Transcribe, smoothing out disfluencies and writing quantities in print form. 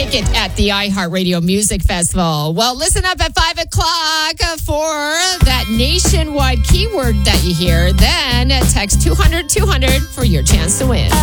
ticket at the iHeartRadio Music Festival. Well, listen up at 5 o'clock for that nationwide keyword that you hear. Then text 200-200 for your chance to win.